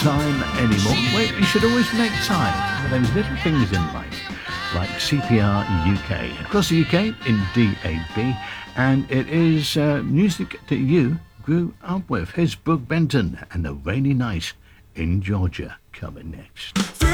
time anymore. Well, you should always make time for those little things in life, like CPR UK. Across the UK in DAB, and it is music that you grew up with. Here's Brooke Benton and The Rainy Night in Georgia coming next.